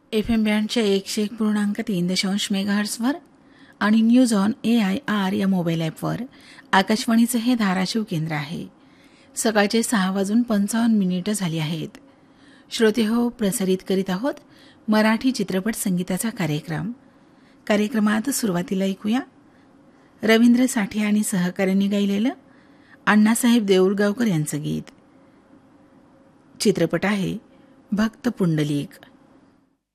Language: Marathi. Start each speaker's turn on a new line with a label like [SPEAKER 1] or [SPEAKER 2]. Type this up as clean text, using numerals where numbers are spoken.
[SPEAKER 1] FM बँडच्या 101.3 मेगाहर्ट्झवर आणि न्यूज ऑन AIR या मोबाईल ॲपवर आकाशवाणीचं हे धाराशिव केंद्र आहे. सकाळचे 6:55 झाली आहेत. श्रोते हो, प्रसारित करीत आहोत मराठी चित्रपट संगीताचा कार्यक्रम. कार्यक्रमात सुरुवातीला ऐकूया रवींद्र साठे आणि सहकाऱ्यांनी गायलेलं अण्णासाहेब देऊळगावकर यांचं गीत. चित्रपट आहे भक्त पुंडलिक.